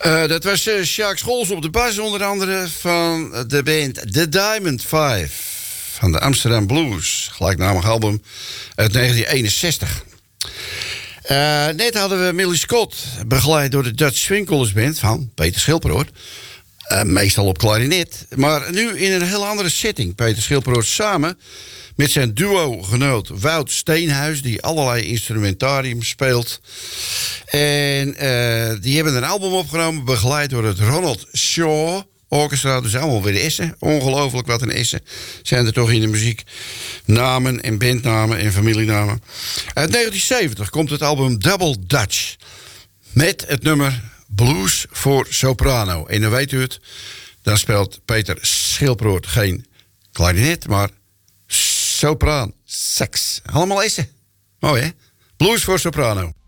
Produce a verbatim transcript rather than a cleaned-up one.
Uh, dat was uh, Sjaak Scholz op de bas, onder andere van de band The Diamond Five van de Amsterdam Blues. Gelijknamig album uit negentien eenenzestig. Uh, net hadden we Millie Scott, begeleid door de Dutch Swing Colors Band van Peter Schilperoort. Uh, meestal op klarinet, maar nu in een heel andere setting. Peter Schilperoort samen met zijn duo-genoot Wout Steenhuis, die allerlei instrumentarium speelt. En uh, die hebben een album opgenomen, begeleid door het Ronald Shaw Orchestra. Dus allemaal weer de Essen. Ongelooflijk wat een Essen zijn er toch in de muziek. Namen en bandnamen en familienamen. Uit negentien zeventig komt het album Double Dutch. Met het nummer Blues voor Soprano. En dan weet u het, dan speelt Peter Schilperoort geen klarinet, maar sopraan, sax. Allemaal Essen. Mooi hè? Blues voor Soprano.